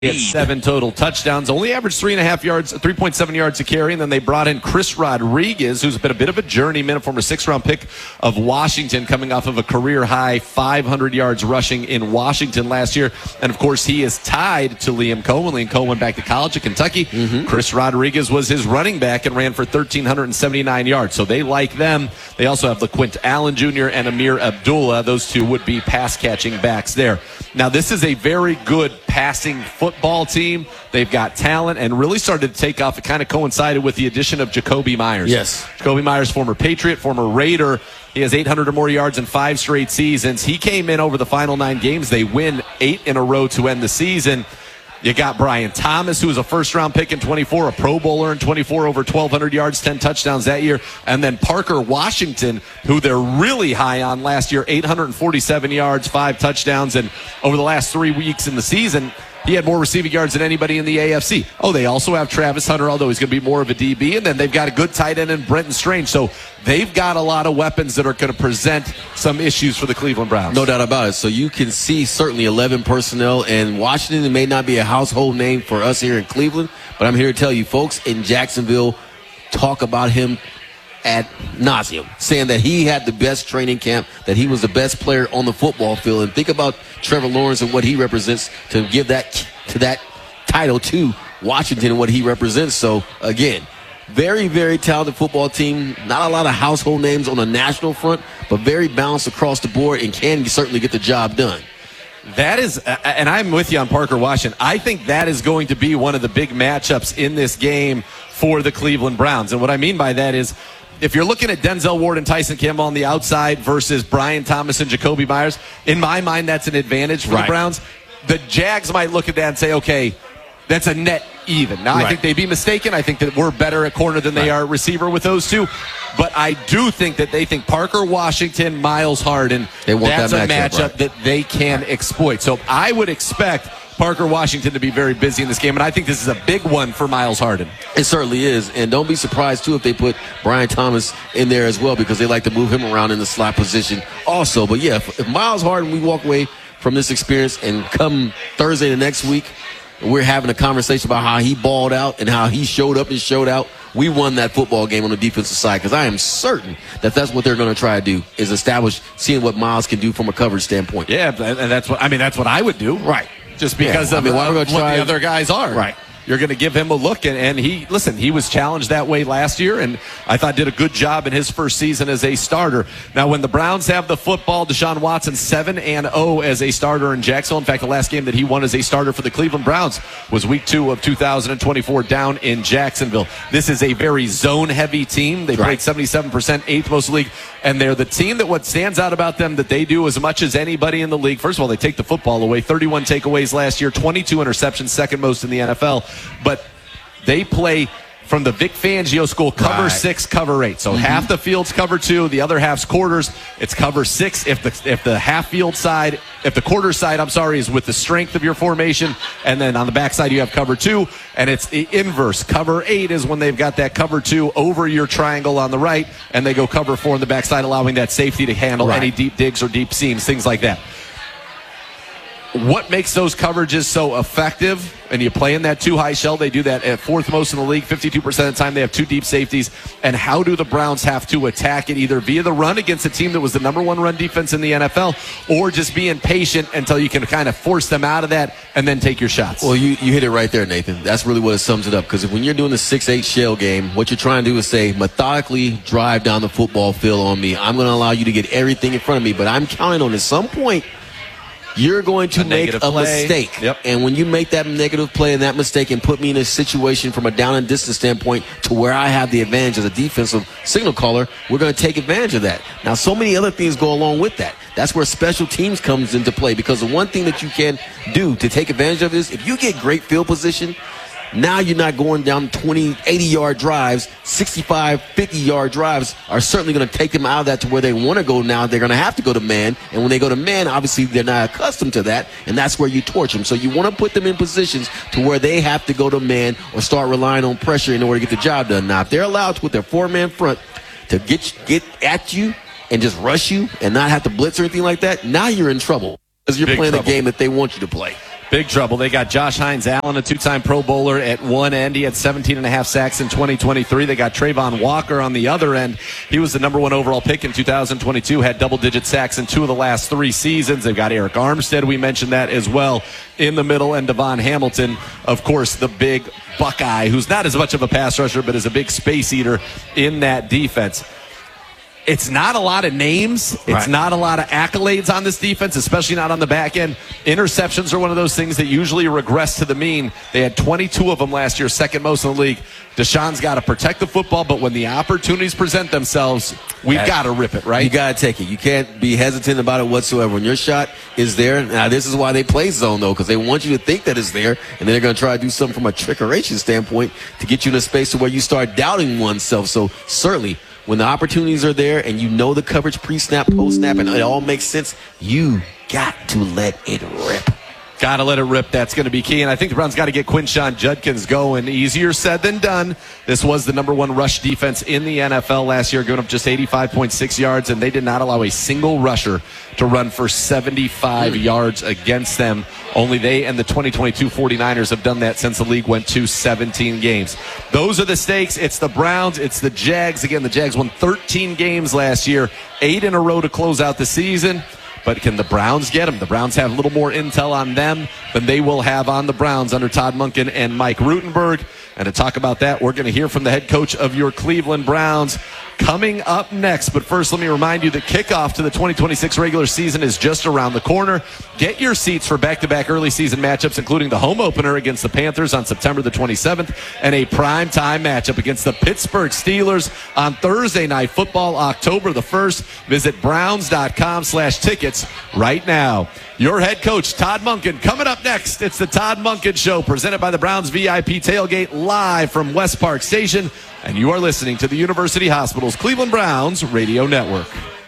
He had 7 total touchdowns, only averaged 3.7 yards a carry, and then they brought in Chris Rodriguez, who's been a bit of a journeyman, a former 6th-round pick of Washington, coming off of a career-high 500 yards rushing in Washington last year. And, of course, he is tied to Liam Cohen. Liam Cohen went back to college at Kentucky. Chris Rodriguez was his running back and ran for 1,379 yards. So they like them. They also have LaQuint Allen Jr. and Amir Abdullah. Those two would be pass-catching backs there. Now, this is a very good passing football team. They've got talent and really started to take off. It kind of coincided with the addition of Jakobi Meyers. Yes. Jakobi Meyers, former Patriot, former Raider. He has 800 or more yards in 5 straight seasons. He came in over the final 9 games. They win 8 in a row to end the season. You got Brian Thomas, who was a first-round pick in 24, a Pro Bowler in 24, over 1,200 yards, 10 touchdowns that year. And then Parker Washington, who they're really high on last year, 847 yards, 5 touchdowns. And over the last 3 weeks in the season, he had more receiving yards than anybody in the AFC. Oh, they also have Travis Hunter, although he's going to be more of a DB. And then they've got a good tight end in Brenton Strange. So they've got a lot of weapons that are going to present some issues for the Cleveland Browns. No doubt about it. So you can see certainly 11 personnel. And Washington may not be a household name for us here in Cleveland, but I'm here to tell you, folks in Jacksonville talk about him ad nauseum, saying that he had the best training camp, that he was the best player on the football field. And think about Trevor Lawrence and what he represents to give that title to Washington and what he represents. So, again, very, very talented football team. Not a lot of household names on the national front, but very balanced across the board and can certainly get the job done. That is, and I'm with you on Parker Washington. I think that is going to be one of the big matchups in this game for the Cleveland Browns. And what I mean by that is, if you're looking at Denzel Ward and Tyson Campbell on the outside versus Brian Thomas and Jakobi Meyers, in my mind, that's an advantage for the Browns. The Jags might look at that and say, okay, that's a net even. Now, I think they'd be mistaken. I think that we're better at corner than they are at receiver with those two. But I do think that they think Parker Washington, Myles Harden, that's a matchup that they can exploit. So I would expect Parker Washington to be very busy in this game, and I think this is a big one for Myles Harden. It certainly is, and don't be surprised, too, if they put Brian Thomas in there as well, because they like to move him around in the slot position also. But, yeah, if Myles Harden, we walk away from this experience and come Thursday the next week, we're having a conversation about how he balled out and how he showed up and showed out. We won that football game on the defensive side, because I am certain that that's what they're going to try to do, is establish seeing what Myles can do from a coverage standpoint. Yeah, and that's what I would do. Right. Just because of what the other guys are. Right. You're going to give him a look. And he was challenged that way last year, and I thought did a good job in his first season as a starter. Now, when the Browns have the football, Deshaun Watson 7-0 as a starter in Jacksonville. In fact, the last game that he won as a starter for the Cleveland Browns was week 2 of 2024 down in Jacksonville. This is a very zone-heavy team. They played 77%, 8th most in the league. And they're the team that what stands out about them that they do as much as anybody in the league. First of all, they take the football away. 31 takeaways last year, 22 interceptions, 2nd most in the NFL. But they play from the Vic Fangio school, cover 6, cover 8. So half the field's cover 2, the other half's quarters. It's cover 6 if the half field side, if the quarter side, is with the strength of your formation, and then on the backside you have cover 2, and it's the inverse. Cover 8 is when they've got that cover 2 over your triangle on the right, and they go cover 4 on the backside, allowing that safety to handle any deep digs or deep seams, things like that. What makes those coverages so effective? And you play in that 2 high shell. They do that at 4th most in the league. 52% of the time they have 2 deep safeties. And how do the Browns have to attack it? Either via the run against a team that was the number 1 run defense in the NFL, or just being patient until you can kind of force them out of that and then take your shots. Well, you hit it right there, Nathan. That's really what it sums it up. Because when you're doing the 6-8 shell game, what you're trying to do is say, methodically drive down the football field on me. I'm going to allow you to get everything in front of me, but I'm counting on at some point you're going to make a mistake. And when you make that negative play and that mistake and put me in a situation from a down and distance standpoint to where I have the advantage as a defensive signal caller, we're going to take advantage of that. Now, so many other things go along with that. That's where special teams comes into play, because the one thing that you can do to take advantage of is if you get great field position, now you're not going down 20, 80-yard drives. 65, 50-yard drives are certainly going to take them out of that to where they want to go now. They're going to have to go to man. And when they go to man, obviously they're not accustomed to that, and that's where you torch them. So you want to put them in positions to where they have to go to man or start relying on pressure in order to get the job done. Now, if they're allowed to, with their 4-man front, to get at you and just rush you and not have to blitz or anything like that, now you're in trouble because you're playing the game that they want you to play. Big trouble. They got Josh Hines Allen, a two-time Pro Bowler, at one end. He had 17.5 sacks in 2023. They got Trayvon Walker on the other end. He was the number 1 overall pick in 2022, had double-digit sacks in 2 of the last 3 seasons. They've got Eric Armstead, we mentioned that as well, in the middle, and Devon Hamilton, of course, the big Buckeye, who's not as much of a pass rusher, but is a big space eater in that defense. It's not a lot of names. It's not a lot of accolades on this defense, especially not on the back end. Interceptions are one of those things that usually regress to the mean. They had 22 of them last year, second most in the league. Deshaun's got to protect the football, but when the opportunities present themselves, we've got to rip it, right? You got to take it. You can't be hesitant about it whatsoever. When your shot is there, now this is why they play zone, though, because they want you to think that it's there, and then they're going to try to do something from a trickeration standpoint to get you in a space where you start doubting oneself. So certainly, when the opportunities are there and you know the coverage pre-snap, post-snap, and it all makes sense, you got to let it rip. Got to let it rip. That's going to be key. And I think the Browns got to get Quinshon Judkins going. Easier said than done. This was the number 1 rush defense in the NFL last year, giving up just 85.6 yards, and they did not allow a single rusher to run for 75 yards against them. Only they and the 2022 49ers have done that since the league went to 17 games. Those are the stakes. It's the Browns. It's the Jags. Again, the Jags won 13 games last year, 8 in a row to close out the season. But can the Browns get them? The Browns have a little more intel on them than they will have on the Browns under Todd Monken and Mike Rutenberg. And to talk about that, we're going to hear from the head coach of your Cleveland Browns coming up next. But first, let me remind you that kickoff to the 2026 regular season is just around the corner. Get your seats for back-to-back early season matchups, including the home opener against the Panthers on September the 27th and a primetime matchup against the Pittsburgh Steelers on Thursday Night Football, October the 1st. Visit browns.com/tickets right now. Your head coach, Todd Monken, coming up next. It's the Todd Monken Show, presented by the Browns VIP Tailgate, live from West Park Station. And you are listening to the University Hospital's Cleveland Browns Radio Network.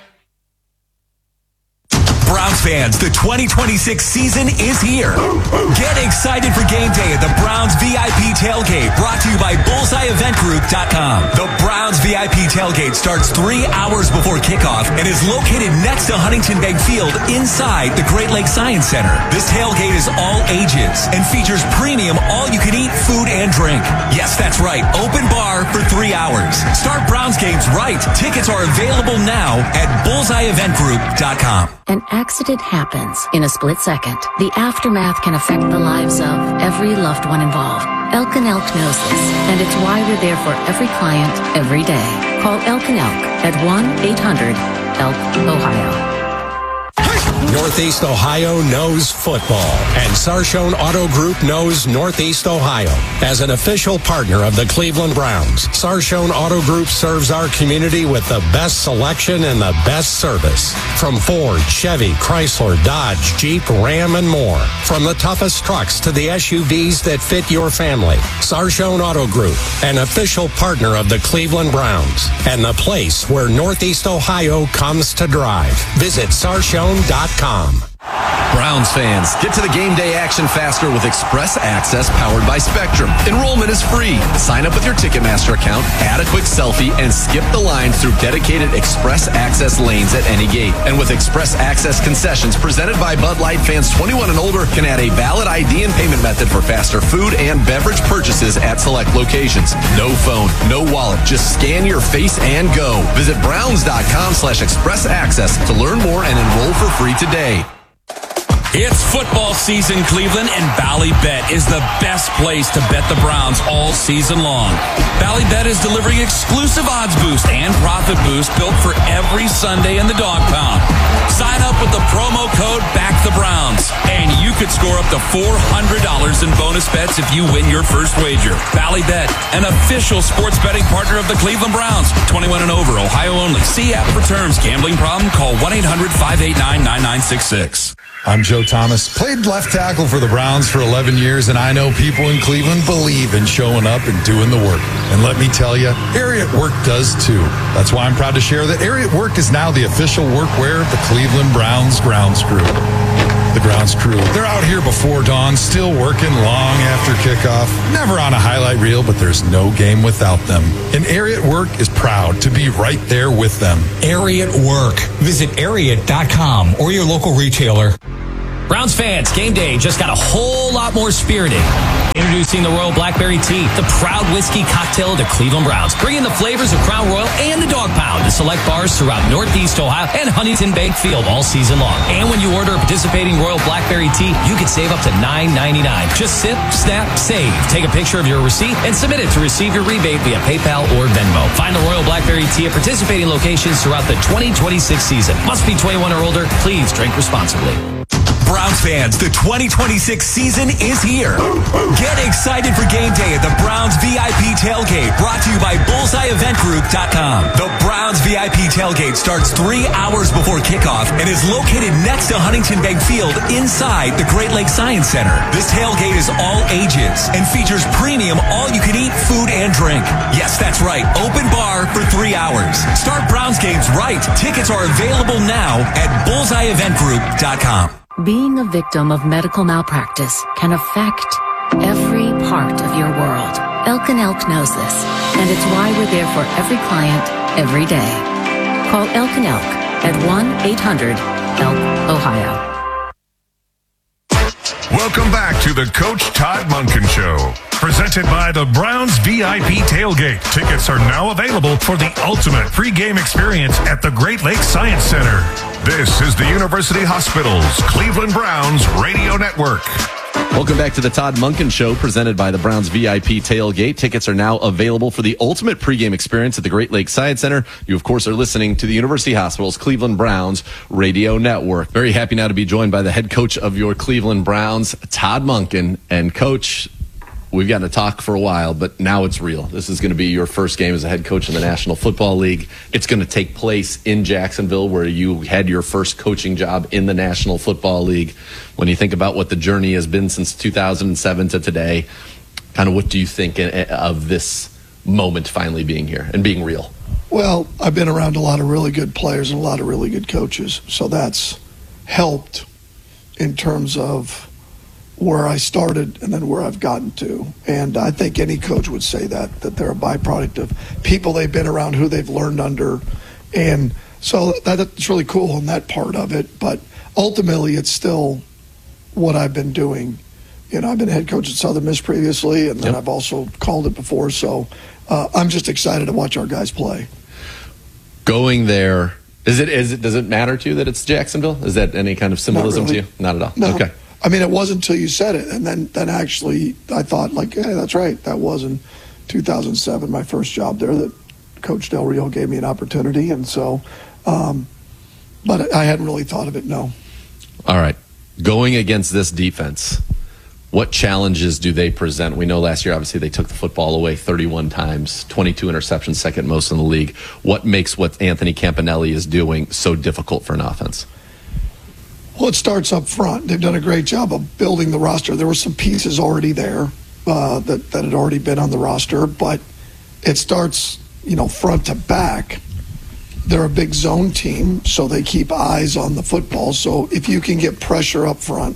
Browns fans, the 2026 season is here. Get excited for game day at the Browns VIP Tailgate, brought to you by BullseyeEventGroup.com. The Browns VIP Tailgate starts 3 hours before kickoff and is located next to Huntington Bank Field inside the Great Lakes Science Center. This tailgate is all ages and features premium all-you-can-eat food and drink. Yes, that's right, open bar for 3 hours. Start Browns games right. Tickets are available now at BullseyeEventGroup.com. An accident happens in a split second. The aftermath can affect the lives of every loved one involved. Elk & Elk knows this, and it's why we're there for every client, every day. Call Elk & Elk at 1-800-ELK-OHIO. Northeast Ohio knows football, and Sarshone Auto Group knows Northeast Ohio. As an official partner of the Cleveland Browns, Sarshone Auto Group serves our community with the best selection and the best service. From Ford, Chevy, Chrysler, Dodge, Jeep, Ram, and more. From the toughest trucks to the SUVs that fit your family. Sarshone Auto Group, an official partner of the Cleveland Browns, and the place where Northeast Ohio comes to drive. Visit Sarshone.com. Browns fans, get to the game day action faster with Express Access powered by Spectrum. Enrollment is free. Sign up with your Ticketmaster account, add a quick selfie, and skip the lines through dedicated Express Access lanes at any gate. And with Express Access concessions presented by Bud Light, fans 21 and older can add a valid ID and payment method for faster food and beverage purchases at select locations. No phone, no wallet, just scan your face and go. Visit browns.com/express access to learn more and enroll for free today. It's football season, Cleveland, and Ballybet is the best place to bet the Browns all season long. Ballybet is delivering exclusive odds boost and profit boost built for every Sunday in the dog pound. Sign up with the promo code BACKTHEBROWNS, and you could score up to $400 in bonus bets if you win your first wager. Ballybet, an official sports betting partner of the Cleveland Browns. 21 and over, Ohio only. See app for terms. Gambling problem? Call 1-800-589-9966. I'm Joe Thomas, played left tackle for the Browns for 11 years, and I know people in Cleveland believe in showing up and doing the work. And let me tell you, Ariat Work does too. That's why I'm proud to share that Ariat Work is now the official workwear of the Cleveland Browns grounds crew. The grounds crew, they're out here before dawn, still working long after kickoff. Never on a highlight reel, but there's no game without them. And Ariat Work is proud to be right there with them. Ariat Work. Visit Ariat.com or your local retailer. Browns fans, game day just got a whole lot more spirited. Introducing the Royal Blackberry Tea, the proud whiskey cocktail of the Cleveland Browns, bringing the flavors of Crown Royal and the Dog Pound to select bars throughout Northeast Ohio and Huntington Bank Field all season long. And when you order a participating Royal Blackberry Tea, you can save up to $9.99. Just sip, snap, save. Take a picture of your receipt and submit it to receive your rebate via PayPal or Venmo. Find the Royal Blackberry Tea at participating locations throughout the 2026 season. Must be 21 or older. Please drink responsibly. Browns fans, the 2026 season is here. Get excited for game day at the Browns VIP Tailgate, brought to you by BullseyeEventGroup.com. The Browns VIP Tailgate starts 3 hours before kickoff and is located next to Huntington Bank Field inside the Great Lakes Science Center. This tailgate is all ages and features premium all-you-can-eat food and drink. Yes, that's right, open bar for 3 hours. Start Browns games right. Tickets are available now at BullseyeEventGroup.com. Being a victim of medical malpractice can affect every part of your world. Elk and Elk knows this, and it's why we're there for every client, every day. Call Elk and Elk at 1-800-ELK-OHIO. Welcome back to the Coach Todd Monken Show, presented by the Browns VIP Tailgate. Tickets are now available for the ultimate pregame experience at the Great Lakes Science Center. This is the University Hospitals Cleveland Browns Radio Network. Welcome back to the Todd Monken Show, presented by the Browns VIP Tailgate. Tickets are now available for the ultimate pregame experience at the Great Lakes Science Center. You, of course, are listening to the University Hospitals Cleveland Browns Radio Network. Very happy now to be joined by the head coach of your Cleveland Browns, Todd Monken. And, Coach, we've gotten to talk for a while, but now it's real. This is going to be your first game as a head coach in the National Football League. It's going to take place in Jacksonville, where you had your first coaching job in the National Football League. When you think about what the journey has been since 2007 to today, kind of what do you think of this moment finally being here and being real? Well, I've been around a lot of really good players and a lot of really good coaches, so that's helped in terms of where I started and then where I've gotten to. And I think any coach would say that they're a byproduct of people they've been around, who they've learned under. And so that's really cool in that part of it. But ultimately, it's still what I've been doing. You know, I've been head coach at Southern Miss previously, and then I've also called it before. So I'm just excited to watch our guys play. Going there, does it matter to you that it's Jacksonville? Is that any kind of symbolism to you? Not at all. No. Okay. I mean, it wasn't until you said it, and then actually I thought, like, hey, that's right. That was in 2007, my first job there, that Coach Del Rio gave me an opportunity, and so, but I hadn't really thought of it, no. All right. Going against this defense, what challenges do they present? We know last year, obviously, they took the football away 31 times, 22 interceptions, second most in the league. What makes what Anthony Campanelli is doing so difficult for an offense? Well, it starts up front. They've done a great job of building the roster. There were some pieces already there that had already been on the roster, but it starts, front to back. They're a big zone team, so they keep eyes on the football. So if you can get pressure up front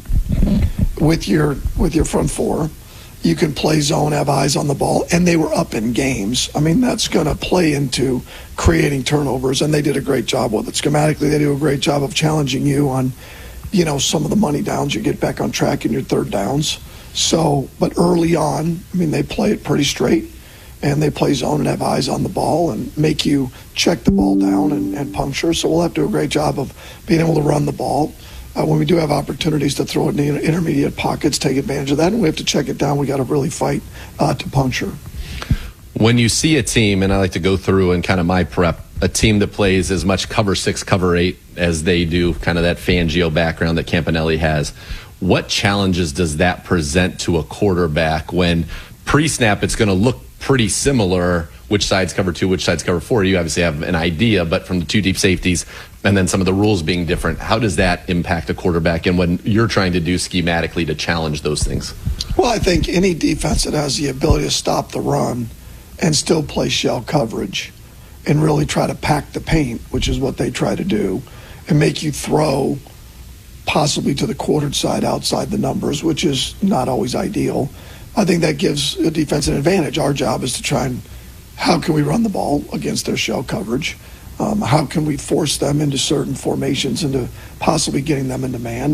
with your front four, you can play zone, have eyes on the ball, and they were up in games. I mean, that's going to play into creating turnovers, and they did a great job with it. Schematically, they do a great job of challenging you on some of the money downs. You get back on track in your third downs. So, but early on, I mean, they play it pretty straight, and they play zone and have eyes on the ball and make you check the ball down and puncture. So we'll have to do a great job of being able to run the ball. When we do have opportunities to throw it in the intermediate pockets, take advantage of that, and we have to check it down. We got to really fight to puncture. When you see a team, and I like to go through and kind of my prep, a team that plays as much cover 6, cover 8 as they do, kind of that Fangio background that Campanelli has, what challenges does that present to a quarterback when pre-snap it's going to look pretty similar, which side's cover 2, which side's cover 4? You obviously have an idea, but from the 2 deep safeties and then some of the rules being different, how does that impact a quarterback and when you're trying to do schematically to challenge those things? Well, I think any defense that has the ability to stop the run and still play shell coverage and really try to pack the paint, which is what they try to do, and make you throw possibly to the quartered side outside the numbers, which is not always ideal. I think that gives a defense an advantage. Our job is to try and how can we run the ball against their shell coverage? How can we force them into certain formations, into possibly getting them into man?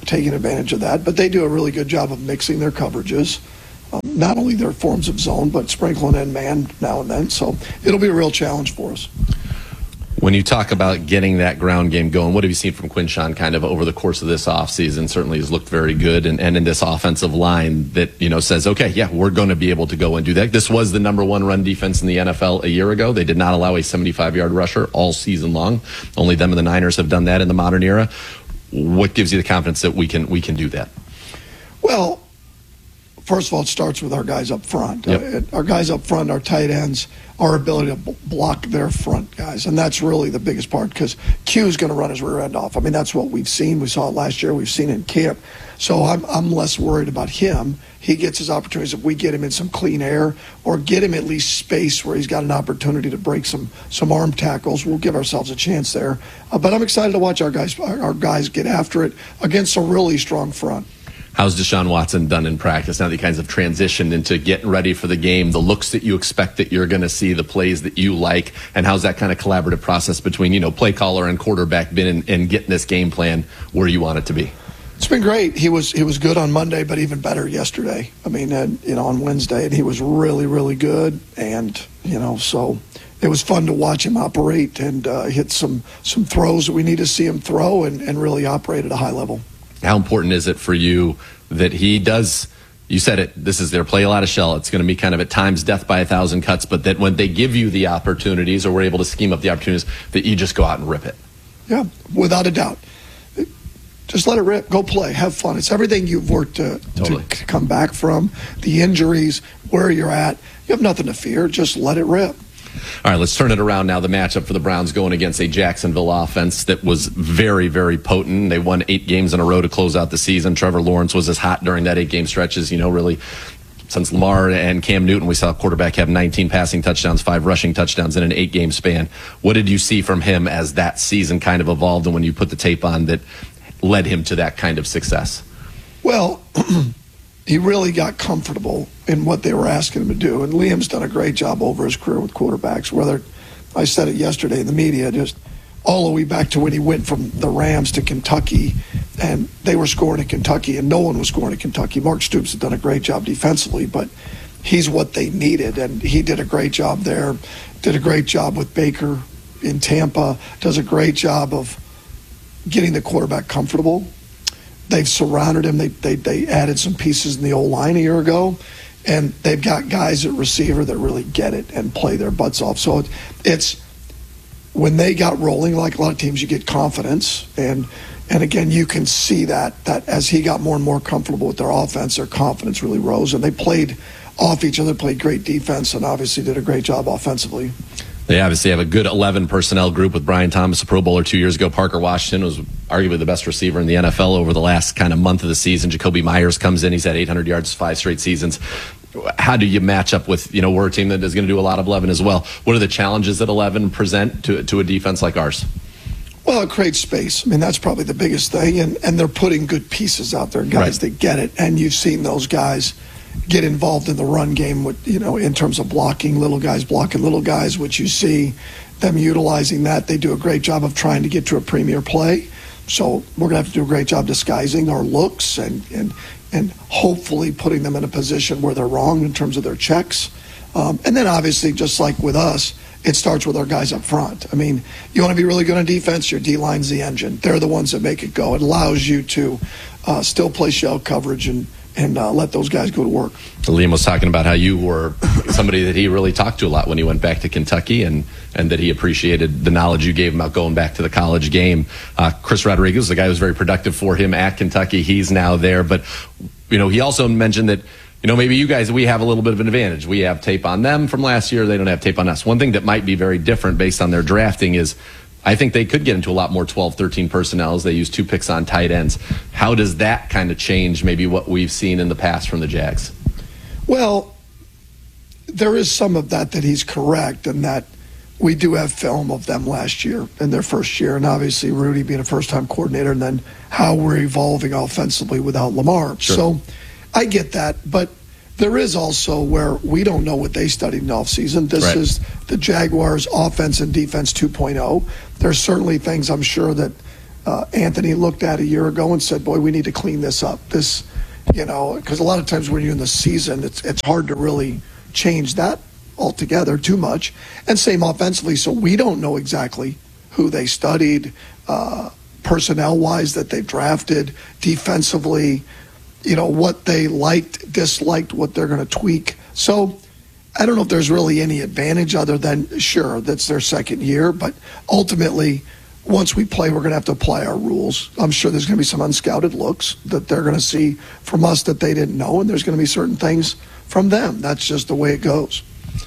taking advantage of that. But they do a really good job of mixing their coverages, not only their forms of zone, but sprinkling in man now and then. So it'll be a real challenge for us. When you talk about getting that ground game going, what have you seen from Quinshon kind of over the course of this offseason? Certainly has looked very good, and in this offensive line that, says, okay, yeah, we're going to be able to go and do that. This was the number one run defense in the NFL a year ago. They did not allow a 75-yard rusher all season long. Only them and the Niners have done that in the modern era. What gives you the confidence that we can do that? Well, first of all, it starts with our guys up front. Yep. Our guys up front, our tight ends, our ability to block their front guys. And that's really the biggest part, because Q is going to run his rear end off. I mean, that's what we've seen. We saw it last year. We've seen it in camp. So I'm less worried about him. He gets his opportunities if we get him in some clean air or get him at least space where he's got an opportunity to break some arm tackles. We'll give ourselves a chance there. But I'm excited to watch our guys get after it against a really strong front. How's Deshaun Watson done in practice now that he kind of transitioned into getting ready for the game, the looks that you expect that you're going to see, the plays that you like, and how's that kind of collaborative process between, play caller and quarterback been in getting this game plan where you want it to be? It's been great. He was good on Monday, but even better yesterday. I mean, on Wednesday, and he was really, really good. And, so it was fun to watch him operate and hit some throws that we need to see him throw and really operate at a high level. How important is it for you that he does, you said it, this is their play a lot of shell. It's going to be kind of at times death by 1,000 cuts, but that when they give you the opportunities or we're able to scheme up the opportunities, that you just go out and rip it? Yeah, without a doubt. Just let it rip. Go play. Have fun. It's everything you've worked to come back from, the injuries, where you're at. You have nothing to fear. Just let it rip. All right, let's turn it around now. The matchup for the Browns going against a Jacksonville offense that was very, very potent. They won 8 games in a row to close out the season. Trevor Lawrence was as hot during that 8-game stretch as, really since Lamar and Cam Newton. We saw a quarterback have 19 passing touchdowns, 5 rushing touchdowns in an 8-game span. What did you see from him as that season kind of evolved and when you put the tape on that led him to that kind of success? Well, he really got comfortable in what they were asking him to do. And Liam's done a great job over his career with quarterbacks, whether I said it yesterday in the media, just all the way back to when he went from the Rams to Kentucky, and they were scoring in Kentucky, and no one was scoring in Kentucky. Mark Stoops had done a great job defensively, but he's what they needed, and he did a great job there, did a great job with Baker in Tampa, does a great job of getting the quarterback comfortable. They've surrounded him. They added some pieces in the O-line a year ago, and they've got guys at receiver that really get it and play their butts off. So it's when they got rolling, like a lot of teams, you get confidence, and again, you can see that as he got more and more comfortable with their offense, their confidence really rose, and they played off each other, played great defense, and obviously did a great job offensively. They obviously have a good 11 personnel group with Brian Thomas, a Pro Bowler 2 years ago. Parker Washington was arguably the best receiver in the NFL over the last kind of month of the season. Jacoby Myers comes in. He's had 800 yards 5 straight seasons. How do you match up with, we're a team that is going to do a lot of 11 as well. What are the challenges that 11 present to a defense like ours? Well, it creates space. I mean, that's probably the biggest thing. And they're putting good pieces out there, guys that get it. And you've seen those guys get involved in the run game with, in terms of blocking little guys, which you see them utilizing that. They do a great job of trying to get to a premier play. So we're going to have to do a great job disguising our looks and hopefully putting them in a position where they're wrong in terms of their checks. And then obviously, just like with us, it starts with our guys up front. I mean, you want to be really good on defense, your D-line's the engine. They're the ones that make it go. It allows you to still play shell coverage and let those guys go to work. Liam was talking about how you were somebody that he really talked to a lot when he went back to Kentucky and that he appreciated the knowledge you gave him about going back to the college game. Chris Rodriguez, the guy who was very productive for him at Kentucky, he's now there. But, he also mentioned that, maybe you guys, we have a little bit of an advantage. We have tape on them from last year. They don't have tape on us. One thing that might be very different based on their drafting is I think they could get into a lot more 12, 13 personnels. They use 2 picks on tight ends. How does that kind of change maybe what we've seen in the past from the Jags? Well, there is some of that he's correct, and that we do have film of them last year in their first year, and obviously Rudy being a first-time coordinator, and then how we're evolving offensively without Lamar. Sure. So I get that, but there is also where we don't know what they studied in the offseason. This is the Jaguars' offense and defense 2.0. There's certainly things I'm sure that Anthony looked at a year ago and said, boy, we need to clean this up. This, because a lot of times when you're in the season, it's hard to really change that altogether too much. And same offensively, so we don't know exactly who they studied, personnel-wise that they've drafted, defensively, what they liked, disliked, what they're going to tweak. So I don't know if there's really any advantage other than, sure, that's their second year, but ultimately, once we play, we're going to have to apply our rules. I'm sure there's going to be some unscouted looks that they're going to see from us that they didn't know, and there's going to be certain things from them. That's just the way it goes.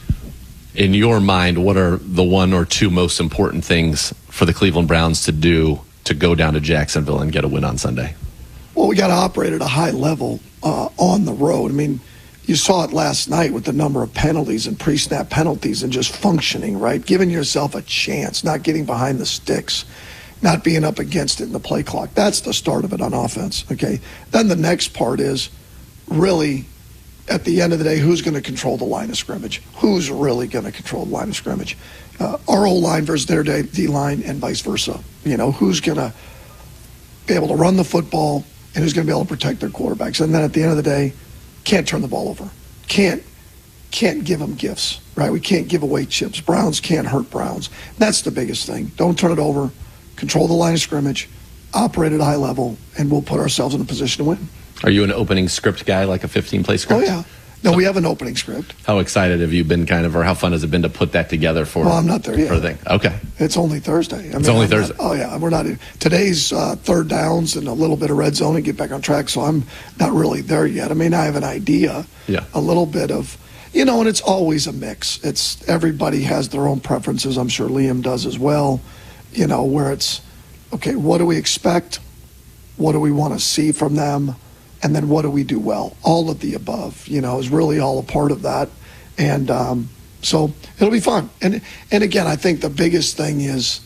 In your mind, what are the one or two most important things for the Cleveland Browns to do to go down to Jacksonville and get a win on Sunday? Well, we got to operate at a high level on the road. I mean, you saw it last night with the number of penalties and pre-snap penalties and just functioning, right? Giving yourself a chance, not getting behind the sticks, not being up against it in the play clock. That's the start of it on offense, okay? Then the next part is really, at the end of the day, who's going to control the line of scrimmage? Who's really going to control the line of scrimmage? Our O-line versus their D-line and vice versa. Who's going to be able to run the football and who's going to be able to protect their quarterbacks? And then at the end of the day, can't turn the ball over. Can't give them gifts, right? We can't give away chips. Browns can't hurt Browns. That's the biggest thing. Don't turn it over. Control the line of scrimmage. Operate at a high level, and we'll put ourselves in a position to win. Are you an opening script guy, like a 15-play script? Oh, yeah. No, we have an opening script. How excited have you been or how fun has it been to put that together for? Well, I'm not there yet. For the thing. Okay. It's only Thursday. It's only Thursday. We're not. Today's third downs and a little bit of red zone and get back on track, so I'm not really there yet. I mean, I have an idea, a little bit of, and it's always a mix. It's everybody has their own preferences. I'm sure Liam does as well, where it's, okay, what do we expect? What do we want to see from them? And then what do we do well? All of the above, is really all a part of that. And so it'll be fun. And again, I think the biggest thing is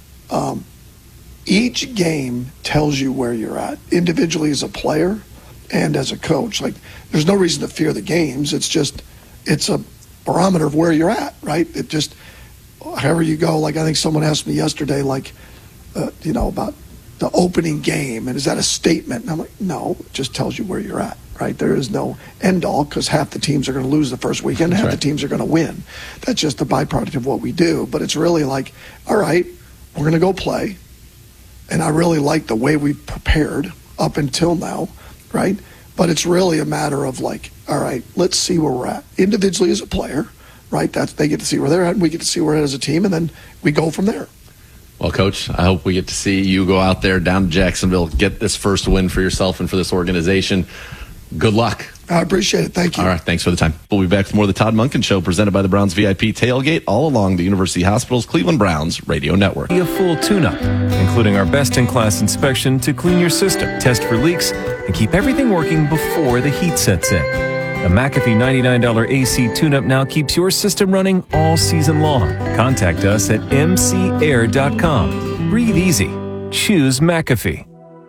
each game tells you where you're at, individually as a player and as a coach. Like, there's no reason to fear the games. It's a barometer of where you're at, right? It just, however you go, like I think someone asked me yesterday, about the opening game, and is that a statement? And I'm like, no, it just tells you where you're at, right? There is no end all, because half the teams are going to lose the first weekend, half the teams are going to win. That's just a byproduct of what we do. But it's really like, all right, we're going to go play, and I really like the way we prepared up until now, right? But it's really a matter of like, all right, let's see where we're at individually as a player, right? They get to see where they're at, and we get to see where we're at as a team, and then we go from there. Well, Coach, I hope we get to see you go out there down to Jacksonville, get this first win for yourself and for this organization. Good luck. I appreciate it. Thank you. All right. Thanks for the time. We'll be back with more of the Todd Monken Show, presented by the Browns VIP Tailgate, all along the University Hospital's Cleveland Browns radio network. A full tune-up, including our best-in-class inspection to clean your system, test for leaks, and keep everything working before the heat sets in. The McAfee $99 AC tune-up now keeps your system running all season long. Contact us at mcair.com. Breathe easy. Choose McAfee.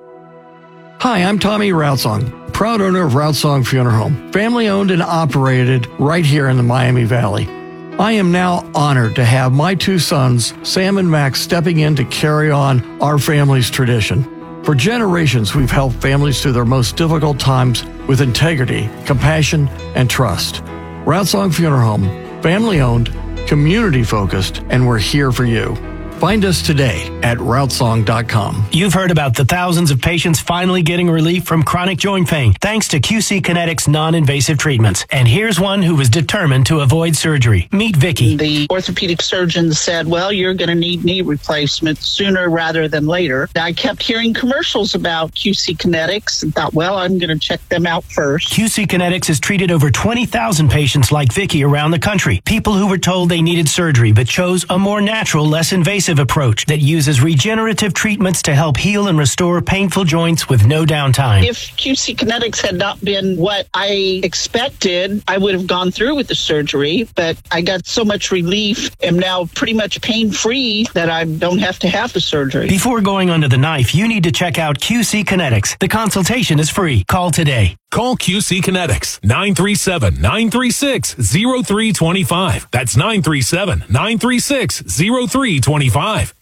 Hi, I'm Tommy Routsong, proud owner of Routsong Funeral Home, family owned and operated right here in the Miami Valley. I am now honored to have my two sons, Sam and Max, stepping in to carry on our family's tradition. For generations, we've helped families through their most difficult times with integrity, compassion, and trust. Routsong Funeral Home, family-owned, community-focused, and we're here for you. Find us today at Routsong.com. You've heard about the thousands of patients finally getting relief from chronic joint pain thanks to QC Kinetics non-invasive treatments. And here's one who was determined to avoid surgery. Meet Vicky. The orthopedic surgeon said, well, you're going to need knee replacement sooner rather than later. I kept hearing commercials about QC Kinetics and thought, well, I'm going to check them out first. QC Kinetics has treated over 20,000 patients like Vicky around the country. People who were told they needed surgery but chose a more natural, less invasive approach that uses regenerative treatments to help heal and restore painful joints with no downtime. If QC Kinetics had not been what I expected, I would have gone through with the surgery, but I got so much relief, am now pretty much pain-free that I don't have to have the surgery. Before going under the knife, you need to check out QC Kinetics. The consultation is free. Call today. Call QC Kinetics 937-936-0325. That's 937-936-0325.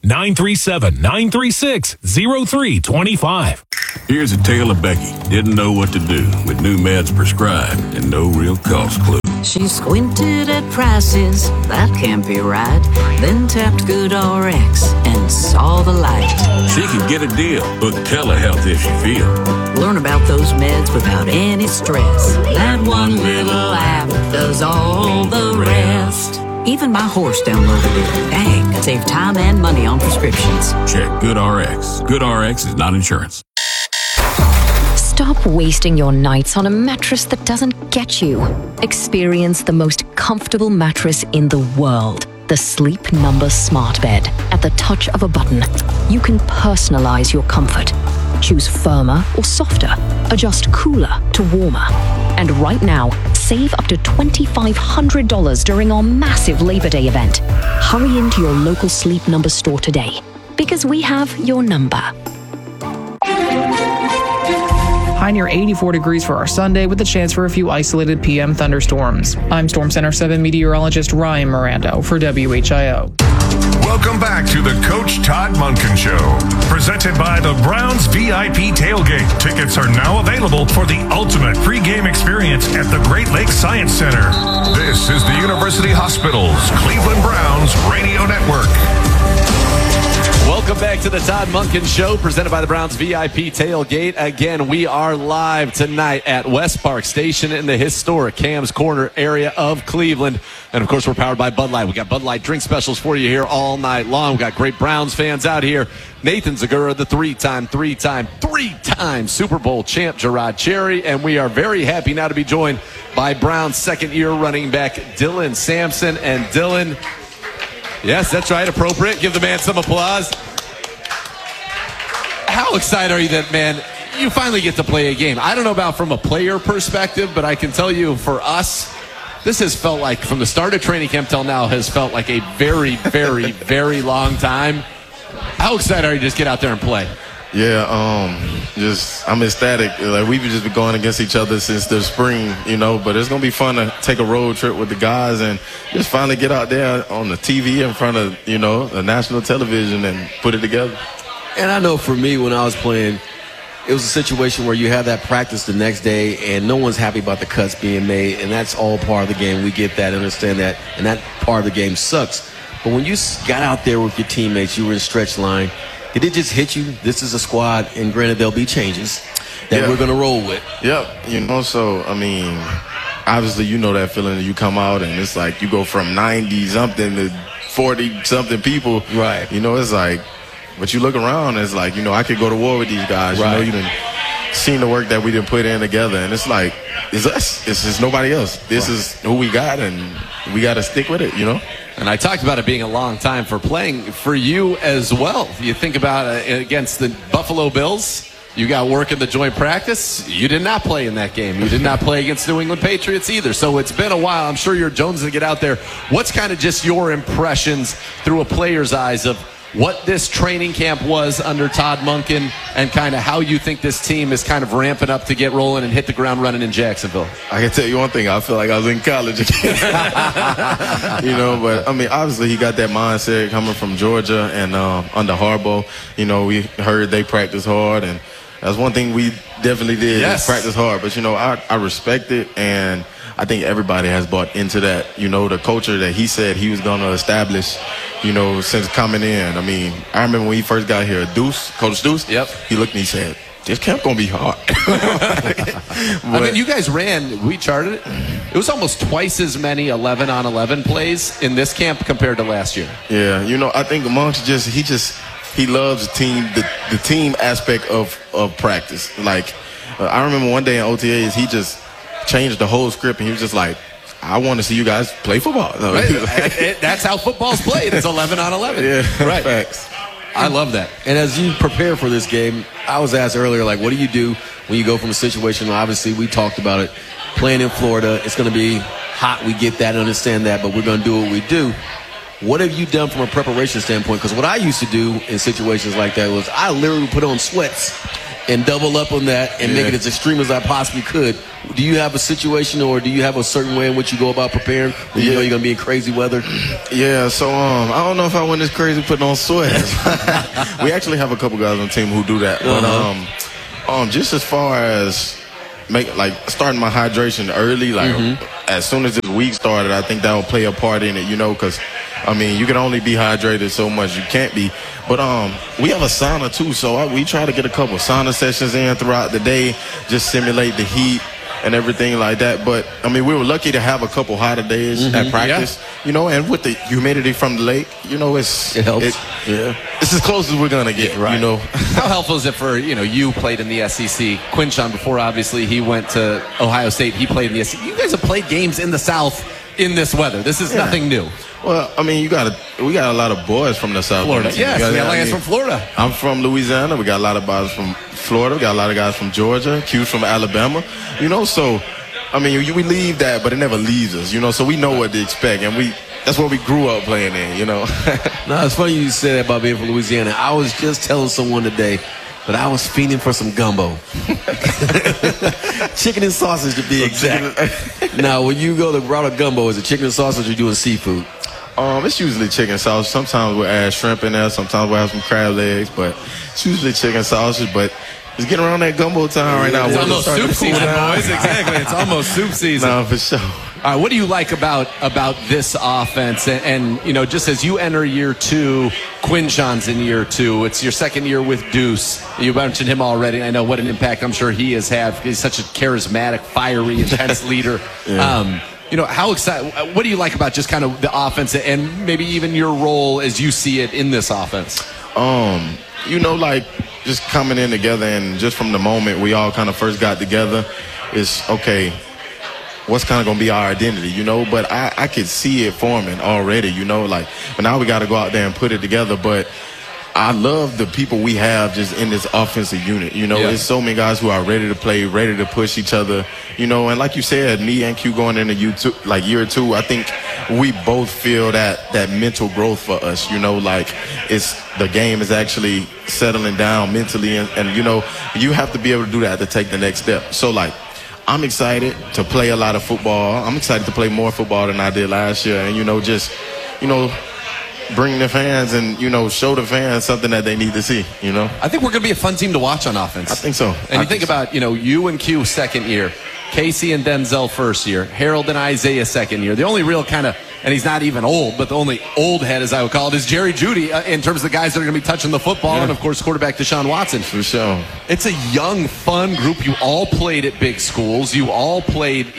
937-936-0325. Here's a tale of Becky. Didn't know what to do with new meds prescribed and no real cost clue. She squinted at prices, that can't be right. Then tapped GoodRx and saw the light. She could get a deal, book telehealth if she feels. Learn about those meds without any stress. That one little app does all the rest. Even my horse downloaded it. Dang, save time and money on prescriptions. Check GoodRx. GoodRx is not insurance. Stop wasting your nights on a mattress that doesn't get you. Experience the most comfortable mattress in the world. The Sleep Number Smart Bed. At the touch of a button, you can personalize your comfort. Choose firmer or softer. Adjust cooler to warmer. And right now, save up to $2,500 during our massive Labor Day event. Hurry into your local Sleep Number store today, because we have your number. High near 84 degrees for our Sunday with a chance for a few isolated PM thunderstorms. I'm Storm Center 7 meteorologist Ryan Mirando for WHIO. Welcome back to the Coach Todd Monken Show, presented by the Browns VIP Tailgate. Tickets are now available for the ultimate pregame experience at the Great Lakes Science Center. This is the University Hospitals Cleveland Browns Radio Network. Welcome back to the Todd Monken Show, presented by the Browns VIP Tailgate. Again, we are live tonight at West Park Station in the historic Cam's Corner area of Cleveland. And, of course, we're powered by Bud Light. We got Bud Light drink specials for you here all night long. We got great Browns fans out here. Nathan Zagura, the three-time Super Bowl champ, Gerard Cherry. And we are very happy now to be joined by Browns second-year running back Dylan Sampson. And Dylan, yes, that's right, appropriate. Give the man some applause. How excited are you that, man, you finally get to play a game? I don't know about from a player perspective, but I can tell you for us, this has felt like, from the start of training camp till now, has felt like a very, very, very long time. How excited are you to just get out there and play? Yeah, I'm ecstatic. Like, we've just been going against each other since the spring, but it's going to be fun to take a road trip with the guys and just finally get out there on the TV in front of, the national television and put it together. And I know for me, when I was playing, it was a situation where you have that practice the next day and no one's happy about the cuts being made, and that's all part of the game. We get that, understand that, and that part of the game sucks. But when you got out there with your teammates, you were in stretch line, did it just hit you? This is a squad, and granted, there'll be changes that we're going to roll with. Yep. So, obviously, that feeling that you come out and it's like you go from 90-something to 40-something people. Right. It's like, but you look around, it's like, I could go to war with these guys. Right. You done seen the work that we done put in together, and it's like, it's us. It's just nobody else. This is who we got, and we got to stick with it, And I talked about it being a long time for playing for you as well. You think about against the Buffalo Bills, you got work in the joint practice. You did not play in that game. You did not play against New England Patriots either. So it's been a while. I'm sure you're jonesing to get out there. What's kind of just your impressions through a player's eyes of what this training camp was under Todd Monken and kind of how you think this team is kind of ramping up to get rolling and hit the ground running in Jacksonville? I can tell you one thing. I feel like I was in college again. But, obviously he got that mindset coming from Georgia and under Harbaugh. We heard they practice hard, and that's one thing we definitely did. Yes. Practice hard. But, I respect it, and I think everybody has bought into that, the culture that he said he was going to establish, since coming in. I remember when he first got here, Coach Deuce, yep. He looked and he said, this camp going to be hard. You guys we charted it. It was almost twice as many 11-on-11 plays in this camp compared to last year. Yeah, I think amongst he loves the team aspect of practice. Like, I remember one day in OTAs, he just changed the whole script, and he was just like, I want to see you guys play football. Right. That's how football's played. It's 11-on-11. Yeah, right. Facts. I love that. And as you prepare for this game, I was asked earlier, like, what do you do when you go from a situation, obviously we talked about it, playing in Florida, it's going to be hot, we get that, understand that, but we're going to do what we do. What have you done from a preparation standpoint? Because what I used to do in situations like that was I literally put on sweats and double up on that and make it as extreme as I possibly could. Do you have a situation, or do you have a certain way in which you go about preparing when you know you're going to be in crazy weather? Yeah, so I don't know if I went this crazy putting on sweats. We actually have a couple guys on the team who do that. But just as far as starting my hydration early, as soon as this week started, I think that will play a part in it, because you can only be hydrated so much. You can't be. But we have a sauna too, so we try to get a couple sauna sessions in throughout the day, just simulate the heat and everything like that. But we were lucky to have a couple hotter days at practice, and with the humidity from the lake, it helps. It's as close as we're gonna get, right? How helpful is it for you played in the SEC? Quinshon, before obviously he went to Ohio State, he played in the SEC. You guys have played games in the South in this weather. This is nothing new. Well, we got a lot of boys from the South. Florida, yes, we got guys from Florida. I'm from Louisiana. We got a lot of guys from Florida. We got a lot of guys from Georgia. Q's from Alabama. So we leave that, but it never leaves us. So we know what to expect, and that's what we grew up playing in. No, it's funny you said that about being from Louisiana. I was just telling someone today that I was fiending for some gumbo. Chicken and sausage, to be exact. Now, when you go to route of gumbo, is it chicken and sausage, or you doing seafood? It's usually chicken sausage. Sometimes we'll add shrimp in there. Sometimes we'll have some crab legs, but it's usually chicken sausage. But it's getting around that gumbo time right now. It's almost soup season, boys. Exactly. It's almost soup season. No, for sure. All right, what do you like about this offense? And just as you enter year two, Quinshon's in year two. It's your second year with Deuce. You mentioned him already. I know what an impact I'm sure he has had. He's such a charismatic, fiery, intense leader. How excited? What do you like about just kind of the offense and maybe even your role as you see it in this offense? Just coming in together, and just from the moment we all kind of first got together, is okay. What's kind of going to be our identity, But I could see it forming already, But now we got to go out there and put it together. But I love the people we have just in this offensive unit. There's so many guys who are ready to play, ready to push each other. And like you said, me and Q going into year two, I think we both feel that mental growth for us. It's the game is actually settling down mentally, and you have to be able to do that to take the next step. So I'm excited to play a lot of football. I'm excited to play more football than I did last year, and bring the fans and show the fans something that they need to see. I think we're going to be a fun team to watch on offense. I think so. And you think about you and Q second year, Casey and Denzel first year, Harold and Isaiah second year. The only real kind of, and he's not even old, but the only old head, as I would call it, is Jerry Jeudy in terms of the guys that are going to be touching the football, and of course quarterback Deshaun Watson. For sure. It's a young, fun group. You all played at big schools. You all played,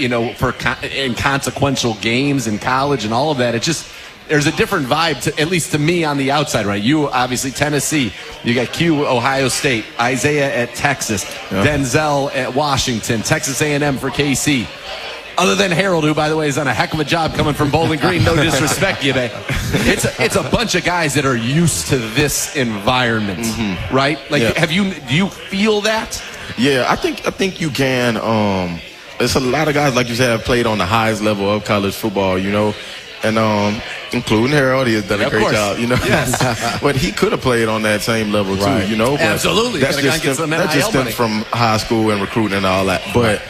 in consequential games in college and all of that. It just, there's a different vibe, at least to me on the outside, right? You, obviously, Tennessee. You got Q, Ohio State. Isaiah at Texas. Yeah. Denzel at Washington. Texas A&M for KC. Other than Harold, who, by the way, has done a heck of a job coming from Bowling Green. No disrespect, Gibbe. It's a bunch of guys that are used to this environment, right? Do you feel that? Yeah, I think you can. There's a lot of guys, like you said, have played on the highest level of college football, and including Harold, he has done a great job, Yes. But he could have played on that same level too, But absolutely. That's just stems from high school and recruiting and all that. But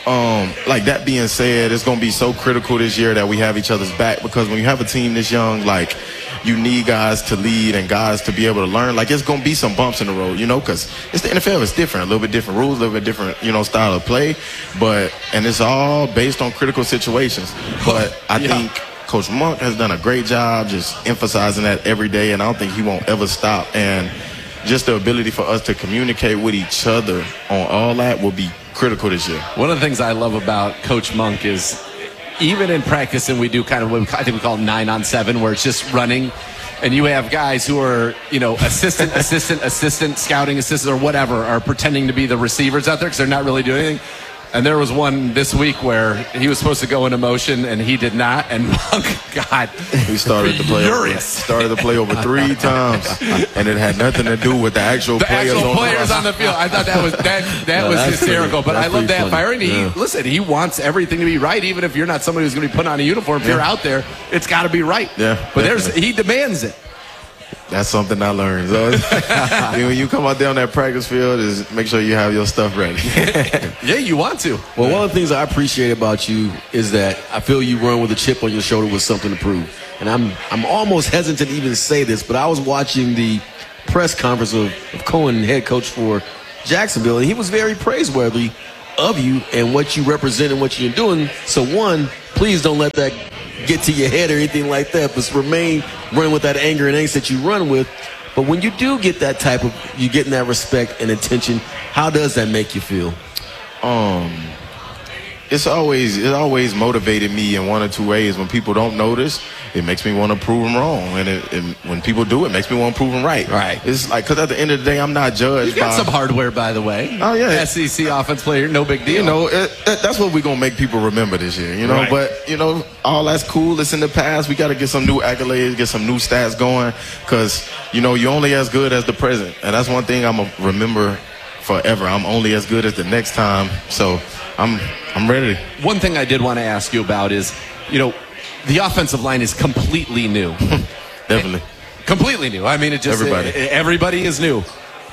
that being said, it's going to be so critical this year that we have each other's back, because when you have a team this young, you need guys to lead and guys to be able to learn. It's going to be some bumps in the road, because it's the NFL. It's different, a little bit different rules, a little bit different, style of play. And it's all based on critical situations. But I think Coach Monk has done a great job just emphasizing that every day, and I don't think he won't ever stop. And just the ability for us to communicate with each other on all that will be critical this year. One of the things I love about Coach Monk is even in practice, and we do kind of what I think we call 9-on-7, where it's just running, and you have guys who are, assistant, scouting assistants, or whatever, are pretending to be the receivers out there because they're not really doing anything. And there was one this week where he was supposed to go into motion and he did not. And Monk, God, he started to play over 3 times, and it had nothing to do with the actual players on the field. I thought that was hysterical. But I love that fire. And he wants everything to be right, even if you're not somebody who's going to be put on a uniform. If you're out there, it's got to be right. Yeah. But he demands it. That's something I learned. So when you come out there on that practice field, is make sure you have your stuff ready. Yeah, you want to. Well, one of the things I appreciate about you is that I feel you run with a chip on your shoulder with something to prove. And I'm almost hesitant to even say this, but I was watching the press conference of Cohen, head coach for Jacksonville, and he was very praiseworthy of you and what you represent and what you're doing. So one, please don't let that get to your head or anything like that, but remain running with that anger and angst that you run with. But when you do get that type of, you getting that respect and attention, how does that make you feel? It always motivated me in one or two ways. When people don't notice, it makes me want to prove them wrong, and when people do, it makes me want to prove them right. Right. It's like, because at the end of the day, I'm not judged. You got some hardware, by the way. Oh yeah, SEC offense player, no big deal. You know, that's what we're gonna make people remember this year. You know, Right. But you know, all that's cool. It's in the past. We got to get some new accolades, get some new stats going, because you know, you're only as good as the present, and that's one thing I'm gonna remember forever. I'm only as good as the next time. So I'm ready. One thing I did want to ask you about is, you know, the offensive line is completely new. Definitely. Completely new. I mean, everybody is new.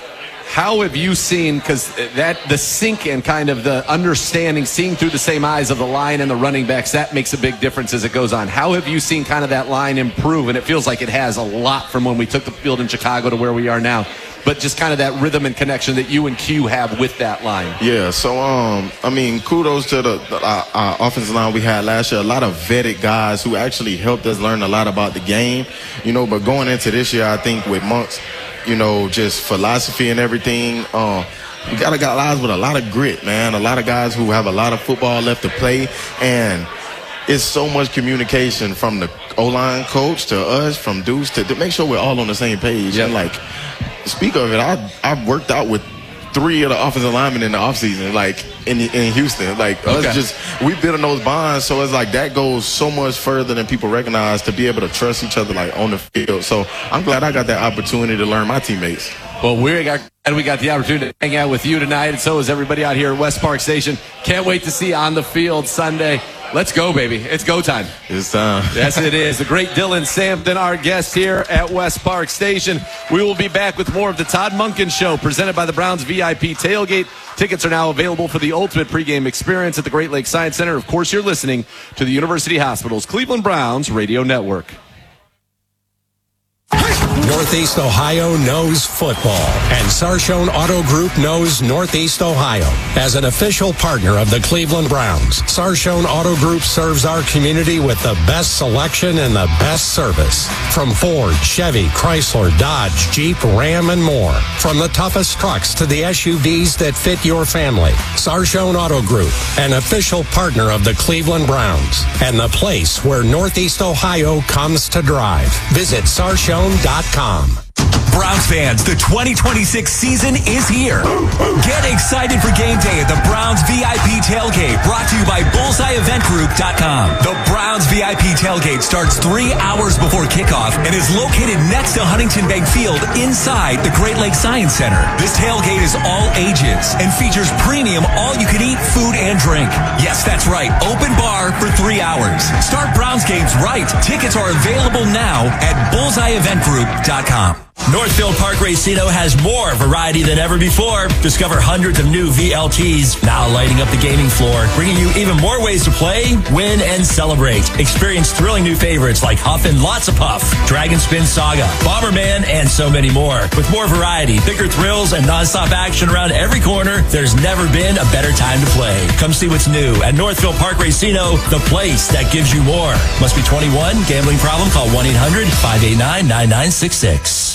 How have you seen, because the sync and kind of the understanding, seeing through the same eyes of the line and the running backs, that makes a big difference as it goes on. How have you seen kind of that line improve? And it feels like it has a lot from when we took the field in Chicago to where we are now. But just kind of that rhythm and connection that you and Q have with that line. Yeah, so, I mean, kudos to the offensive line we had last year. A lot of vetted guys who actually helped us learn a lot about the game. You know, but going into this year, I think with Monk's, you know, just philosophy and everything, we got guys with a lot of grit, man. A lot of guys who have a lot of football left to play. And it's so much communication from the O-line coach to us, from Deuce, to make sure we're all on the same page. Yep. And, like, speak of it, I worked out with 3 of the offensive linemen in the offseason, like in Houston. Like, we've been in those bonds, so it's like that goes so much further than people recognize, to be able to trust each other, like, on the field. So I'm glad I got that opportunity to learn my teammates. Well, we got the opportunity to hang out with you tonight, and so is everybody out here at West Park Station. Can't wait to see you on the field Sunday. Let's go, baby. It's go time. It's time. Yes, it is. The great Dylan Sampson, our guest here at West Park Station. We will be back with more of the Todd Monken Show, presented by the Browns VIP Tailgate. Tickets are now available for the ultimate pregame experience at the Great Lakes Science Center. Of course, you're listening to the University Hospital's Cleveland Browns Radio Network. Northeast Ohio knows football, and Sarshone Auto Group knows Northeast Ohio. As an official partner of the Cleveland Browns, Sarshone Auto Group serves our community with the best selection and the best service. From Ford, Chevy, Chrysler, Dodge, Jeep, Ram, and more. From the toughest trucks to the SUVs that fit your family. Sarshone Auto Group, an official partner of the Cleveland Browns, and the place where Northeast Ohio comes to drive. Visit sarshone.com. Browns fans, the 2026 season is here. Get excited for game day at the Browns VIP Tailgate, brought to you by BullseyeEventGroup.com. The Browns VIP Tailgate starts 3 hours before kickoff and is located next to Huntington Bank Field inside the Great Lakes Science Center. This tailgate is all ages and features premium all-you-can-eat food and drink. Yes, that's right, open bar for 3 hours. Start Browns games right. Tickets are available now at BullseyeEventGroup.com. Northfield Park Racino has more variety than ever before. Discover hundreds of new VLTs now lighting up the gaming floor, bringing you even more ways to play, win, and celebrate. Experience thrilling new favorites like Huff and Lots of Puff, Dragon Spin Saga, Bomberman, and so many more. With more variety, bigger thrills, and nonstop action around every corner, there's never been a better time to play. Come see what's new at Northfield Park Racino, the place that gives you more. Must be 21. Gambling problem? Call 1-800-589-9966.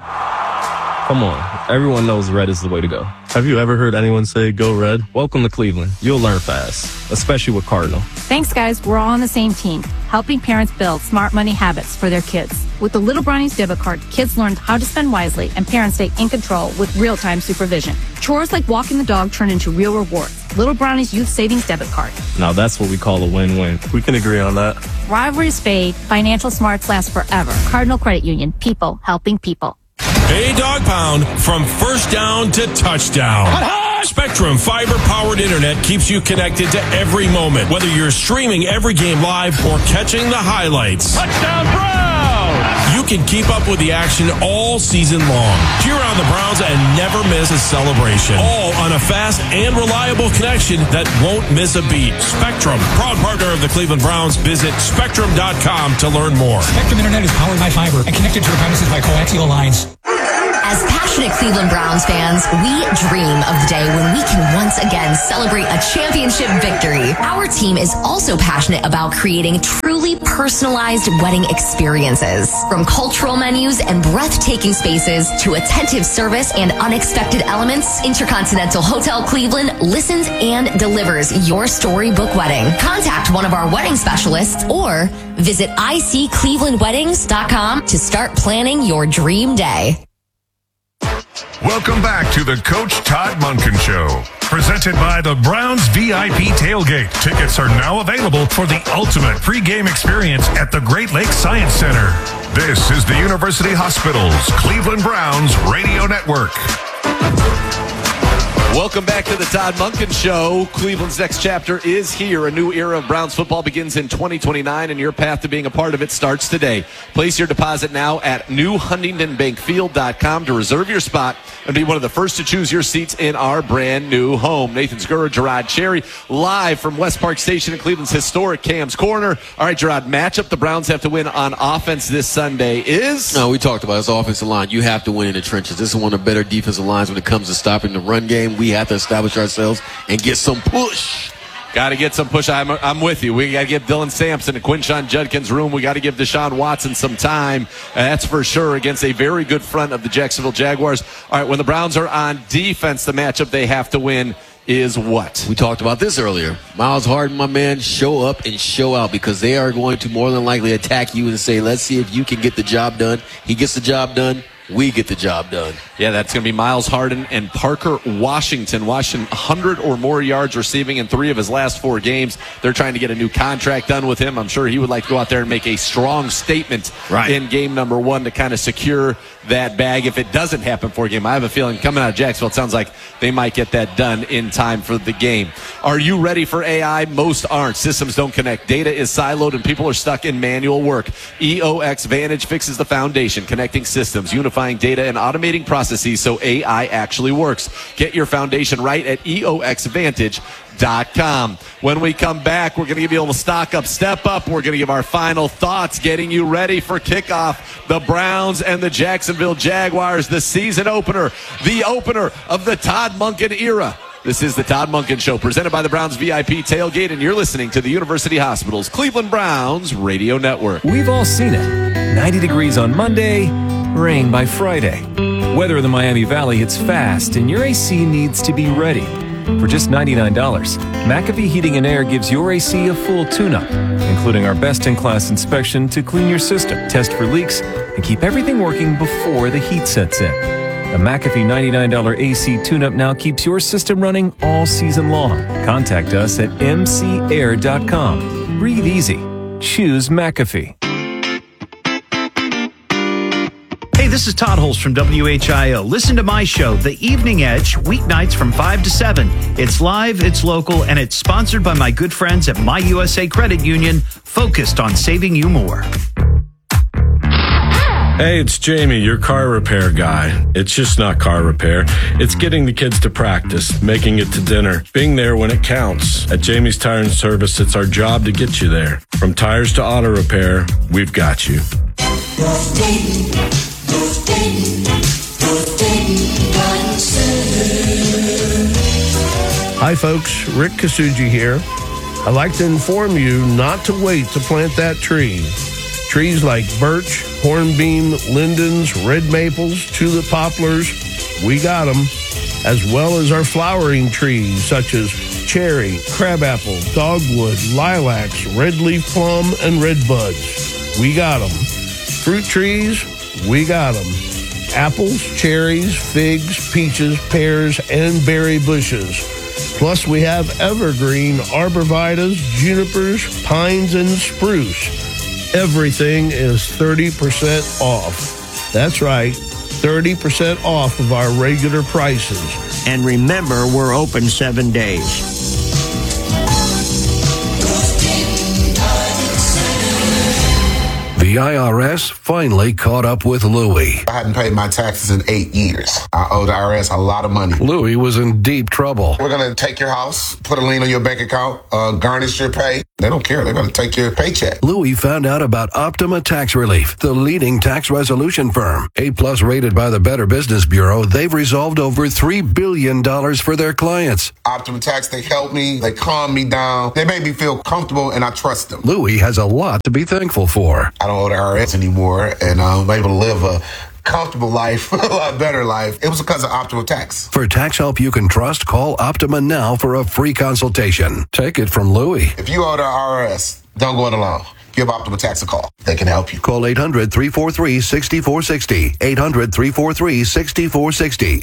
Come on, everyone knows red is the way to go. Have you ever heard anyone say go red? Welcome to Cleveland. You'll learn fast, especially with Cardinal. Thanks, guys. We're all on the same team, helping parents build smart money habits for their kids. With the Little Brownies debit card, kids learn how to spend wisely and parents stay in control with real-time supervision. Chores like walking the dog turn into real rewards. Little Brownies Youth Savings Debit Card. Now that's what we call a win-win. We can agree on that. Rivalries fade, financial smarts last forever. Cardinal Credit Union, people helping people. Hey, Dog Pound, from first down to touchdown. Spectrum fiber-powered internet keeps you connected to every moment, whether you're streaming every game live or catching the highlights. Touchdown, Browns! You can keep up with the action all season long. Cheer on the Browns and never miss a celebration. All on a fast and reliable connection that won't miss a beat. Spectrum, proud partner of the Cleveland Browns. Visit Spectrum.com to learn more. Spectrum Internet is powered by fiber and connected to the premises by coaxial lines. As passionate Cleveland Browns fans, we dream of the day when we can once again celebrate a championship victory. Our team is also passionate about creating truly personalized wedding experiences. From cultural menus and breathtaking spaces to attentive service and unexpected elements, Intercontinental Hotel Cleveland listens and delivers your storybook wedding. Contact one of our wedding specialists or visit icclevelandweddings.com to start planning your dream day. Welcome back to the Coach Todd Monken Show, presented by the Browns VIP Tailgate. Tickets are now available for the ultimate pregame experience at the Great Lakes Science Center. This is the University Hospitals Cleveland Browns Radio Network. Welcome back to the Todd Monken Show. Cleveland's next chapter is here. A new era of Browns football begins in 2029, and your path to being a part of it starts today. Place your deposit now at newhuntingtonbankfield.com to reserve your spot and be one of the first to choose your seats in our brand new home. Nathan Zgura, Gerard Cherry, live from West Park Station in Cleveland's historic Cam's Corner. All right, Gerard, matchup the Browns have to win on offense this Sunday is? No, we talked about this offensive line. You have to win in the trenches. This is one of the better defensive lines when it comes to stopping the run game. We have to establish ourselves and get some push. Got to get some push. I'm with you. We got to give Dylan Sampson and Quinshon Judkins room. We got to give Deshaun Watson some time. That's for sure against a very good front of the Jacksonville Jaguars. All right, when the Browns are on defense, the matchup they have to win is what? We talked about this earlier. Miles Harden, my man, show up and show out because they are going to more than likely attack you and say, let's see if you can get the job done. He gets the job done. We get the job done. Yeah, that's going to be Miles Harden and Parker Washington. Washington, 100 or more yards receiving in 3 of his last 4 games. They're trying to get a new contract done with him. I'm sure he would like to go out there and make a strong statement in game number 1 to kind of secure that bag. If it doesn't happen for a game, I have a feeling coming out of Jacksonville, it sounds like they might get that done in time for the game. Are you ready for AI? Most aren't. Systems don't connect. Data is siloed and people are stuck in manual work. EOX Vantage fixes the foundation, connecting systems, unifying data, and automating processes so AI actually works. Get your foundation right at EOXVantage.com. When we come back, we're going to give you a little stock up, step up. We're going to give our final thoughts, getting you ready for kickoff. The Browns and the Jacksonville Jaguars, the season opener, the opener of the Todd Monken era. This is the Todd Monken Show, presented by the Browns VIP Tailgate, and you're listening to the University Hospitals Cleveland Browns Radio Network. We've all seen it. 90 degrees on Monday, rain by Friday. Weather in the Miami Valley hits fast, and your AC needs to be ready. For just $99, McAfee Heating and Air gives your AC a full tune-up, including our best-in-class inspection to clean your system, test for leaks, and keep everything working before the heat sets in. The McAfee $99 AC tune-up now keeps your system running all season long. Contact us at mcair.com. Breathe easy. Choose McAfee. Hey, this is Todd Holst from WHIO. Listen to my show, The Evening Edge, weeknights from 5 to 7. It's live, it's local, and it's sponsored by my good friends at My USA Credit Union, focused on saving you more. Hey, it's Jamie, your car repair guy. It's just not car repair. It's getting the kids to practice, making it to dinner, being there when it counts. At Jamie's Tire and Service, it's our job to get you there. From tires to auto repair, we've got you. Hi folks, Rick Kasuji here. I'd like to inform you not to wait to plant that tree. Trees like birch, hornbeam, lindens, red maples, tulip poplars, we got them, as well as our flowering trees such as cherry, crabapple, dogwood, lilacs, red leaf plum, and red buds. We got them. Fruit trees, we got them. Apples, cherries, figs, peaches, pears, and berry bushes. Plus, we have evergreen arborvitaes, junipers, pines, and spruce. Everything is 30% off. That's right, 30% off of our regular prices. And remember, we're open 7 days. The The IRS finally caught up with Louie. I hadn't paid my taxes in 8 years. I owe the IRS a lot of money. Louie was in deep trouble. We're going to take your house, put a lien on your bank account, garnish your pay. They don't care. They're going to take your paycheck. Louie found out about Optima Tax Relief, the leading tax resolution firm. A+ rated by the Better Business Bureau, they've resolved over $3 billion for their clients. Optima Tax, they help me. They calm me down. They make me feel comfortable, and I trust them. Louie has a lot to be thankful for. I don't owe the IRS anymore, and I'm able to live a comfortable life, a lot better life. It was because of Optima Tax. For tax help you can trust, call Optima now for a free consultation. Take it from Louie. If you owe the IRS, don't go it alone. Give Optima Tax a call. They can help you. Call 800-343-6460. 800-343-6460.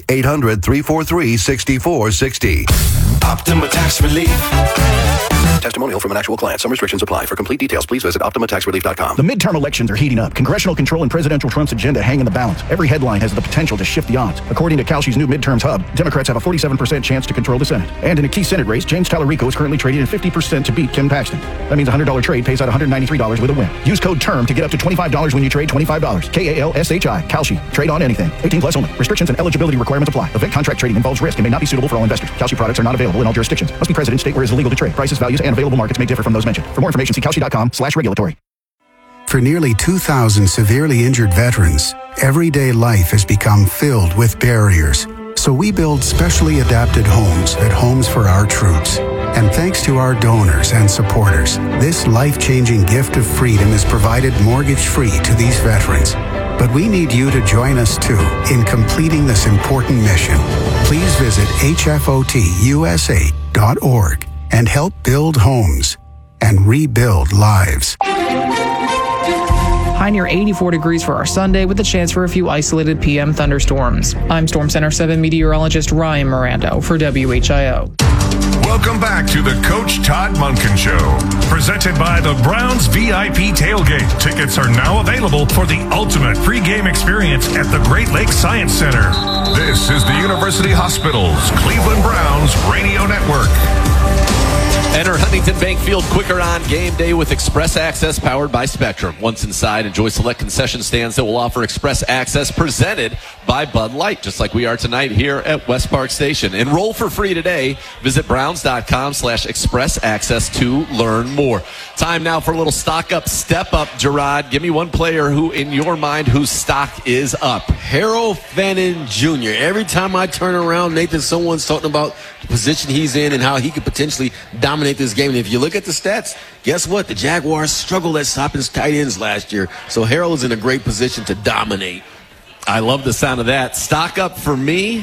800-343-6460. Optima Tax Relief. Testimonial from an actual client. Some restrictions apply. For complete details, please visit OptimaTaxRelief.com. The midterm elections are heating up. Congressional control and presidential Trump's agenda hang in the balance. Every headline has the potential to shift the odds. According to Kalshi's new midterms hub, Democrats have a 47% chance to control the Senate. And in a key Senate race, James Tallarico is currently trading at 50% to beat Ken Paxton. That means a $100 trade pays out $193 with a win. Use code TERM to get up to $25 when you trade $25. KALSHI. Kalshi. Trade on anything. 18 plus only. Restrictions and eligibility requirements apply. Event contract trading involves risk and may not be suitable for all investors. Kalshi products are not available in all jurisdictions. Must be present in state where it is illegal to trade. Prices, values, and available markets may differ from those mentioned. For more information, see Kalshi.com/regulatory. For nearly 2,000 severely injured veterans, everyday life has become filled with barriers. So we build specially adapted homes at Homes for Our Troops. And thanks to our donors and supporters, this life-changing gift of freedom is provided mortgage-free to these veterans. But we need you to join us, too, in completing this important mission. Please visit hfotusa.org and help build homes and rebuild lives. High near 84 degrees for our Sunday with a chance for a few isolated PM thunderstorms. I'm Storm Center 7 meteorologist Ryan Mirando for WHIO. Welcome back to the Coach Todd Monken Show, presented by the Browns VIP Tailgate. Tickets are now available for the ultimate pregame experience at the Great Lakes Science Center. This is the University Hospital's Cleveland Browns Radio Network. Enter Huntington Bank Field quicker on game day with Express Access powered by Spectrum. Once inside, enjoy select concession stands that will offer Express Access presented by Bud Light, just like we are tonight here at West Park Station. Enroll for free today. Visit browns.com/express access to learn more. Time now for a little stock up, step up. Gerard, give me one player who, in your mind, whose stock is up. Harold Fannin Jr. Every time I turn around, Nathan, someone's talking about the position he's in and how he could potentially dominate this game. And if you look at the stats, guess what? The Jaguars struggled at stopping tight ends last year. So Harold is in a great position to dominate. I love the sound of that. Stock up for me.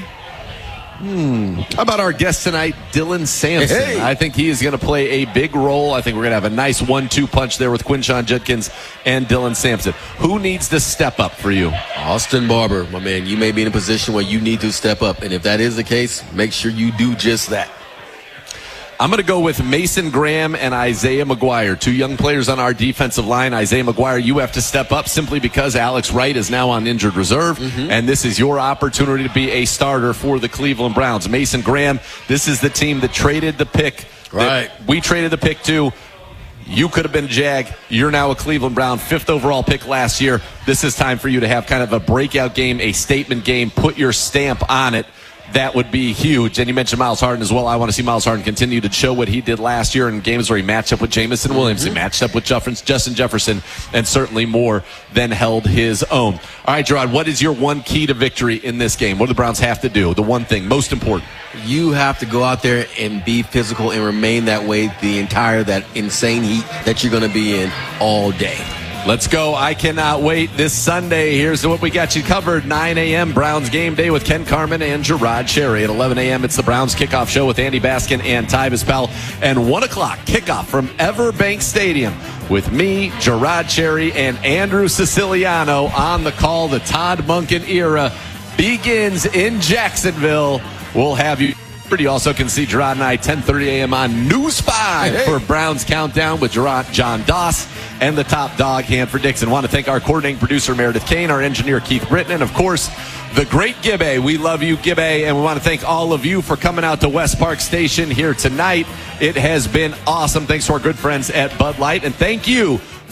How about our guest tonight, Dylan Sampson? Hey. I think he is going to play a big role. I think we're going to have a nice 1-2 punch there with Quinshon Judkins and Dylan Sampson. Who needs to step up for you? Austin Barber, my man. You may be in a position where you need to step up. And if that is the case, make sure you do just that. I'm going to go with Mason Graham and Isaiah McGuire, two young players on our defensive line. Isaiah McGuire, you have to step up simply because Alex Wright is now on injured reserve, and this is your opportunity to be a starter for the Cleveland Browns. Mason Graham, this is the team that traded the pick. Right. We traded the pick to. You could have been a Jag. You're now a Cleveland Brown, 5th overall pick last year. This is time for you to have kind of a breakout game, a statement game, put your stamp on it. That would be huge. And you mentioned Miles Harden as well. I want to see Miles Harden continue to show what he did last year in games where he matched up with Jamison Williams, he matched up with Justin Jefferson, and certainly more than held his own. All right, Gerard, what is your one key to victory in this game? What do the Browns have to do? The one thing, most important. You have to go out there and be physical and remain that way that insane heat that you're going to be in all day. Let's go. I cannot wait this Sunday. Here's what we got you covered. 9 a.m. Browns game day with Ken Carman and Gerard Cherry. At 11 a.m. it's the Browns kickoff show with Andy Baskin and Tyvis Powell. And 1 o'clock kickoff from Everbank Stadium with me, Gerard Cherry, and Andrew Siciliano on the call. The Todd Monken era begins in Jacksonville. We'll have you. You also can see Gerard and I 10:30 a.m. on News 5 for Browns Countdown with Gerard, John Doss, and the top dog, Hanford Dixon. Want to thank our coordinating producer, Meredith Kane, our engineer, Keith Britton, and, of course, the great Gibbe. We love you, Gibbe, and we want to thank all of you for coming out to West Park Station here tonight. It has been awesome. Thanks to our good friends at Bud Light, and thank you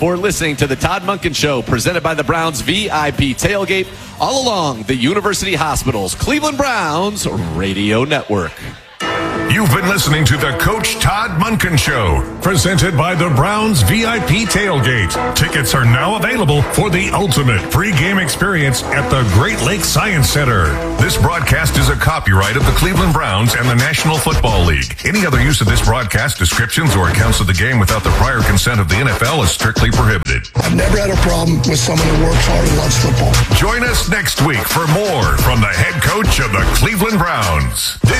for listening to the Todd Monken Show, presented by the Browns VIP Tailgate, all along the University Hospital's Cleveland Browns Radio Network. You've been listening to the Coach Todd Monken Show, presented by the Browns VIP Tailgate. Tickets are now available for the ultimate pregame experience at the Great Lakes Science Center. This broadcast is a copyright of the Cleveland Browns and the National Football League. Any other use of this broadcast, descriptions, or accounts of the game without the prior consent of the NFL is strictly prohibited. I've never had a problem with someone who works hard and loves football. Join us next week for more from the head coach of the Cleveland Browns. This